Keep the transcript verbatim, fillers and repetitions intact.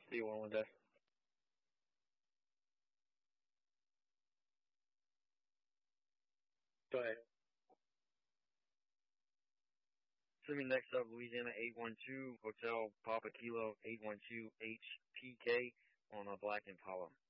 See you one day. Go ahead. Assuming next up, Louisiana eight one two, Hotel Papa Kilo eight one two H P K on a Black Impala.